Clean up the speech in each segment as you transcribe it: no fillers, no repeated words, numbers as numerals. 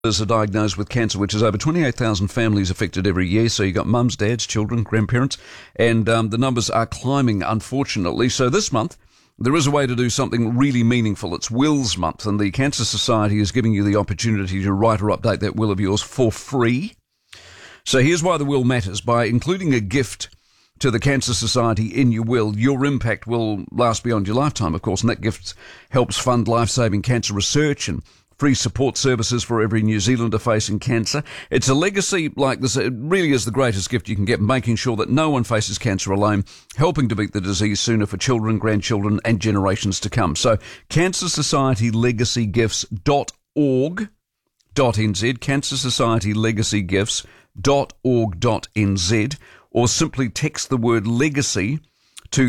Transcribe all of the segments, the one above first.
are diagnosed with cancer, which is over 28,000 families affected every year. So you've got mums, dads, children, grandparents, and the numbers are climbing, unfortunately. So this month, there is a way to do something really meaningful. It's Wills Month, and the Cancer Society is giving you the opportunity to write or update that will of yours for free. So here's why the will matters. By including a gift to the Cancer Society in your will, your impact will last beyond your lifetime, of course, and that gift helps fund life-saving cancer research and free support services for every New Zealander facing cancer. It's a legacy like this. It really is the greatest gift you can get, making sure that no one faces cancer alone, helping to beat the disease sooner for children, grandchildren and generations to come. So cancersocietylegacygifts.org.nz, cancersocietylegacygifts.org.nz, or simply text the word legacy to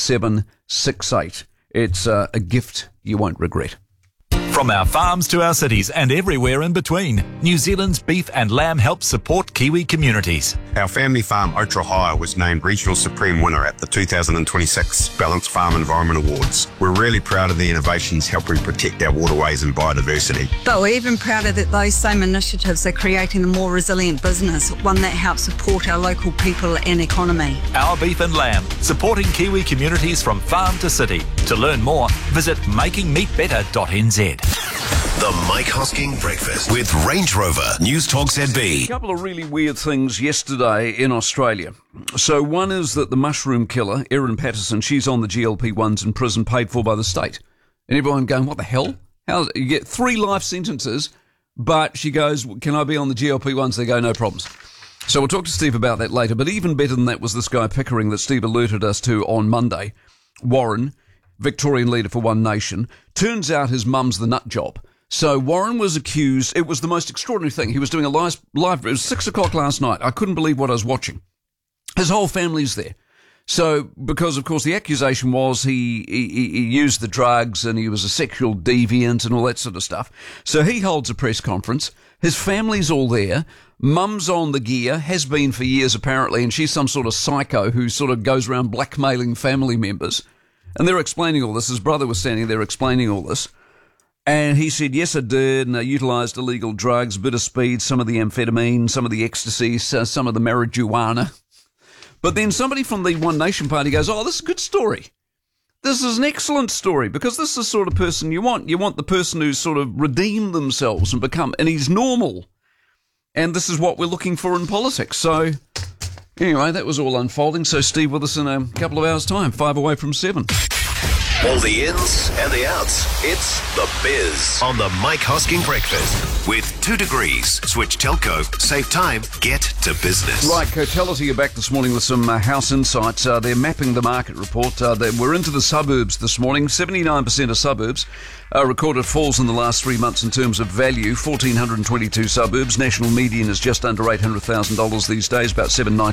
3768. It's a gift you won't regret. From our farms to our cities and everywhere in between, New Zealand's beef and lamb helps support Kiwi communities. Our family farm, Otrahire, was named Regional Supreme Winner at the 2026 Balanced Farm Environment Awards. We're really proud of the innovations helping protect our waterways and biodiversity. But we're even prouder that those same initiatives are creating a more resilient business, one that helps support our local people and economy. Our beef and lamb, supporting Kiwi communities from farm to city. To learn more, visit makingmeatbetter.nz. The Mike Hosking Breakfast with Range Rover, News Talk ZB. A couple of really weird things yesterday in Australia. So one is that the mushroom killer, Erin Patterson, she's on the GLP-1s in prison, paid for by the state. And everyone going, what the hell? How you get 3 life sentences, but she goes, can I be on the GLP-1s? They go, no problems. So we'll talk to Steve about that later. But even better than that was this guy Pickering that Steve alerted us to on Monday, Warren, Victorian leader for One Nation. Turns out his mum's the nut job. So Warren was accused. It was the most extraordinary thing. He was doing a live. It was 6 o'clock last night. I couldn't believe what I was watching. His whole family's there. So because, of course, the accusation was he used the drugs and he was a sexual deviant and all that sort of stuff. So he holds a press conference. His family's all there. Mum's on the gear, has been for years apparently, and she's some sort of psycho who sort of goes around blackmailing family members. And they're explaining all this. His brother was standing there explaining all this. And he said, yes, I did. And I utilised illegal drugs, a bit of speed, some of the amphetamine, some of the ecstasy, some of the marijuana. But then somebody from the One Nation Party goes, oh, this is a good story. This is an excellent story because this is the sort of person you want. You want the person who's sort of redeemed themselves and and he's normal. And this is what we're looking for in politics. So anyway, that was all unfolding. So Steve with us in a couple of hours' time, 5 away from 7. All the ins and the outs. It's The Biz on the Mike Hosking Breakfast. With 2 degrees, switch telco, save time, get to business. Right, Cotality are back this morning with some house insights. They're mapping the market report. We're into the suburbs this morning. 79% of suburbs recorded falls in the last 3 months in terms of value. 1,422 suburbs. National median is just under $800,000 these days, about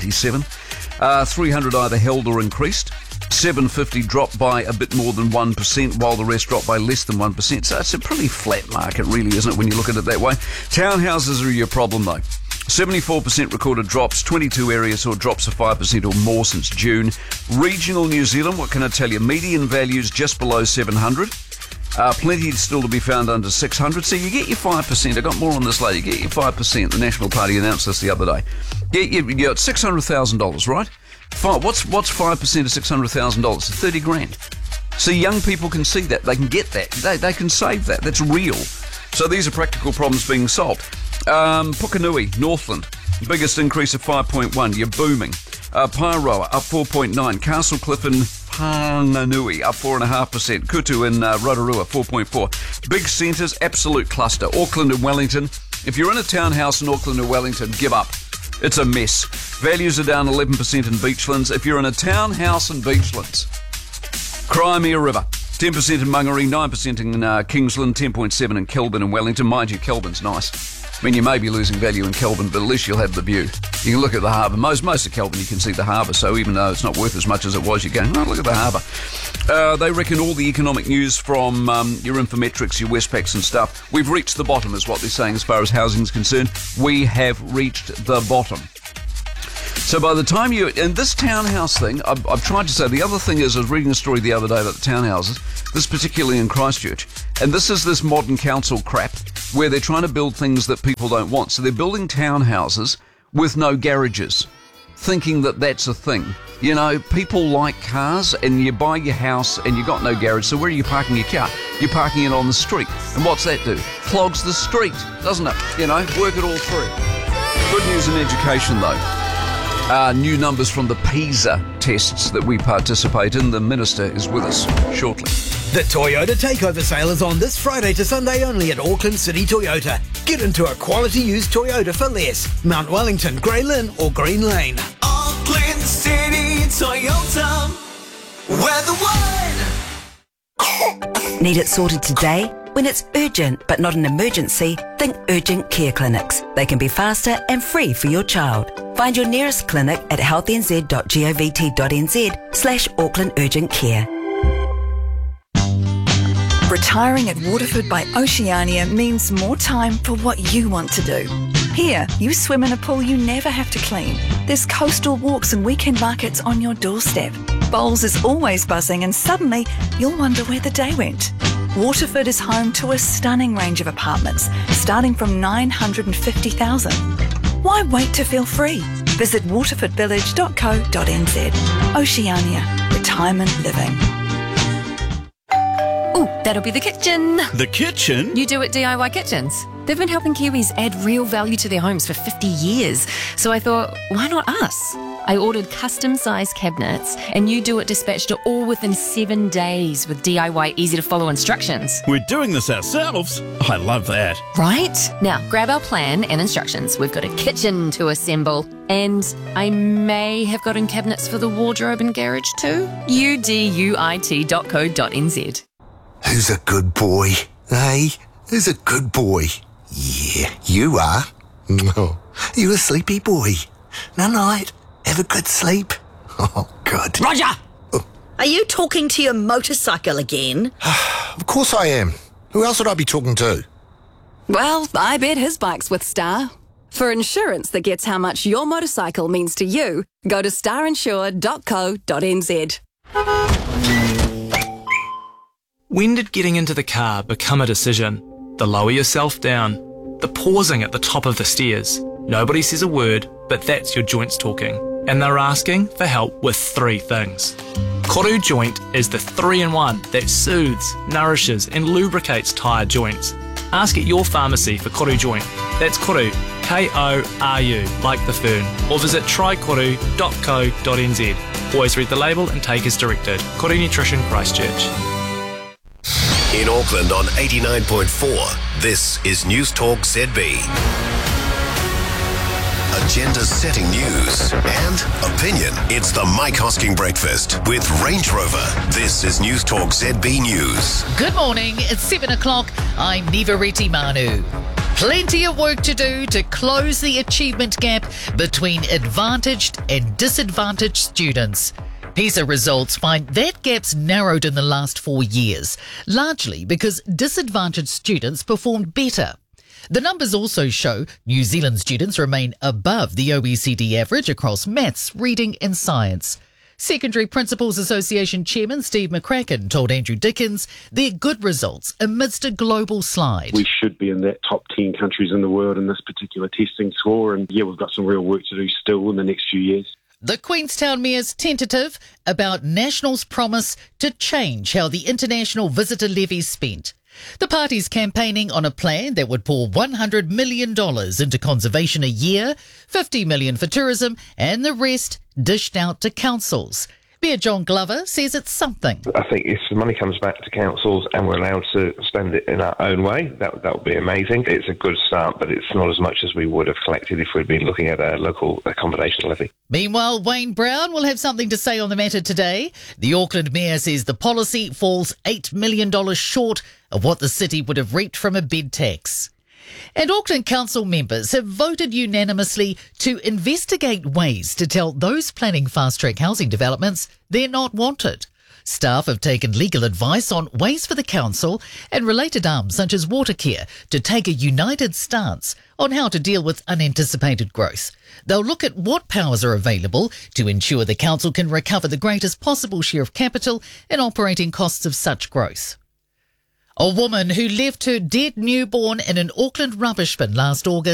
$797,000. 300 either held or increased. 750 dropped by a bit more than 1%, while the rest dropped by less than 1%. So it's a pretty flat market, really, isn't it, when you look at it that way? Townhouses are your problem, though. 74% recorded drops, 22 areas saw drops of 5% or more since June. Regional New Zealand, what can I tell you? Median values just below 700. Plenty still to be found under 600. So you get your 5%. I got more on this later. You get your 5%. The National Party announced this the other day. You got $600,000, right? What's 5% of $600,000? 30 grand. So young people can see that. They can get that. They can save that. That's real. So these are practical problems being solved. Pukenui, Northland, biggest increase of 5.1. You're booming. Pairoa, up 4.9. Castle Cliff and Panganui, up 4.5%. Kutu in Rotorua, 4.4. Big centres, absolute cluster. Auckland and Wellington. If you're in a townhouse in Auckland or Wellington, give up. It's a mess. Values are down 11% in Beachlands. If you're in a townhouse in Beachlands, Crimea River, 10% in Mangere, 9% in Kingsland, 10.7 in Kelburn and Wellington. Mind you, Kelburn's nice. I mean, you may be losing value in Kelburn, but at least you'll have the view. You can look at the harbour. Most of Kelburn, you can see the harbour, so even though it's not worth as much as it was, you're going, oh, look at the harbour. They reckon all the economic news from your Infometrics, your Westpacs and stuff, we've reached the bottom, is what they're saying as far as housing is concerned. We have reached the bottom. So by the time and this townhouse thing, I've tried to say, the other thing is, I was reading a story the other day about the townhouses, this particularly in Christchurch, and this is this modern council crap. where they're trying to build things that people don't want. So they're building townhouses with no garages, thinking that that's a thing. You know, people like cars, and you buy your house and you got no garage, so where are you parking your car? You're parking it on the street. And what's that do? Clogs the street, doesn't it? You know, work it all through. Good news in education, though. New numbers from the PISA tests that we participate in. The Minister is with us shortly. The Toyota Takeover Sale is on this Friday to Sunday only at Auckland City Toyota. Get into a quality used Toyota for less. Mount Wellington, Grey Lynn or Green Lane. Auckland City Toyota, where the one. Need it sorted today? When it's urgent but not an emergency, think Urgent Care Clinics. They can be faster and free for your child. Find your nearest clinic at healthnz.govt.nz/Auckland Urgent Care. Retiring at Waterford by Oceania means more time for what you want to do. Here, you swim in a pool you never have to clean. There's coastal walks and weekend markets on your doorstep. Bowls is always buzzing and suddenly you'll wonder where the day went. Waterford is home to a stunning range of apartments, starting from $950,000. Why wait to feel free? Visit waterfordvillage.co.nz. Oceania. Retirement living. Ooh, that'll be the kitchen. The kitchen? You do at DIY Kitchens. They've been helping Kiwis add real value to their homes for 50 years. So I thought, why not us? I ordered custom-sized cabinets, and You Do It dispatched it all within 7 days with DIY easy-to-follow instructions. We're doing this ourselves. I love that. Right? Now, grab our plan and instructions. We've got a kitchen to assemble. And I may have gotten cabinets for the wardrobe and garage too. uduit.co.nz. Who's a good boy? Hey, who's a good boy? Yeah, you are. No, you a sleepy boy. Night. Have a good sleep. Oh, good. Roger! Oh. Are you talking to your motorcycle again? Of course I am. Who else would I be talking to? Well, I bet his bike's with Star. For insurance that gets how much your motorcycle means to you, go to starinsure.co.nz. When did getting into the car become a decision? The lower yourself down, the pausing at the top of the stairs. Nobody says a word, but that's your joints talking. And they're asking for help with 3 things. Koru Joint is the 3-in-1 that soothes, nourishes and lubricates tyre joints. Ask at your pharmacy for Koru Joint. That's Koru, K-O-R-U, like the fern. Or visit trykoru.co.nz. Always read the label and take as directed. Koru Nutrition, Christchurch. In Auckland on 89.4, this is News Talk ZB. Agenda-setting news and opinion. It's the Mike Hosking Breakfast with Range Rover. This is News Talk ZB News. Good morning. It's 7 o'clock. I'm Nivareti Manu. Plenty of work to do to close the achievement gap between advantaged and disadvantaged students. PISA results find that gap's narrowed in the last 4 years, largely because disadvantaged students performed better. The numbers also show New Zealand students remain above the OECD average across maths, reading and science. Secondary Principals Association Chairman Steve McCracken told Andrew Dickens they're good results amidst a global slide. We should be in that top 10 countries in the world in this particular testing score, and we've got some real work to do still in the next few years. The Queenstown Mayor's tentative about National's promise to change how the international visitor levy's spent. The party's campaigning on a plan that would pour $100 million into conservation a year, $50 million for tourism, and the rest dished out to councils. Mayor John Glover says it's something. I think if the money comes back to councils and we're allowed to spend it in our own way, that would be amazing. It's a good start, but it's not as much as we would have collected if we'd been looking at a local accommodation levy. Meanwhile, Wayne Brown will have something to say on the matter today. The Auckland Mayor says the policy falls $8 million short of what the city would have reaped from a bed tax. And Auckland Council members have voted unanimously to investigate ways to tell those planning fast-track housing developments they're not wanted. Staff have taken legal advice on ways for the council and related arms such as Watercare to take a united stance on how to deal with unanticipated growth. They'll look at what powers are available to ensure the council can recover the greatest possible share of capital and operating costs of such growth. A woman who left her dead newborn in an Auckland rubbish bin last August